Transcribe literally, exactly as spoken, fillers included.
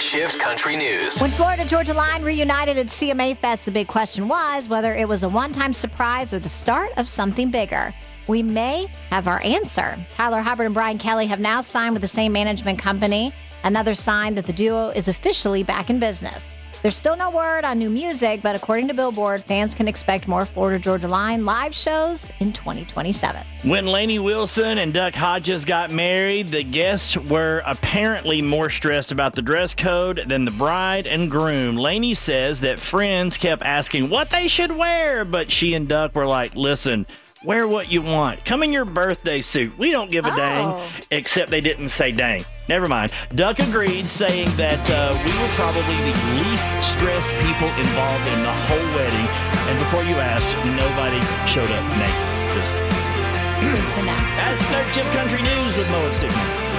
Third Shift Country News. When Florida Georgia Line reunited at C M A Fest, the big question was whether it was a one-time surprise or the start of something bigger. We may have our answer. Tyler Hubbard and Brian Kelly have now signed with the same management company, another sign that the duo is officially back in business. There's still no word on new music, but according to Billboard, fans can expect more Florida Georgia Line live shows in twenty twenty-seven. When Lainey Wilson and Duck Hodges got married, the guests were apparently more stressed about the dress code than the bride and groom. Lainey says that friends kept asking what they should wear, but she and Duck were like, listen, wear what you want. Come in your birthday suit. We don't give a Oh. dang, except they didn't say dang. Never mind. Duck agreed, saying that uh, we were probably the least stressed people involved in the whole wedding. And before you ask, nobody showed up naked. Just Good to know. That's Third Shift Country News with Mo and Stickman.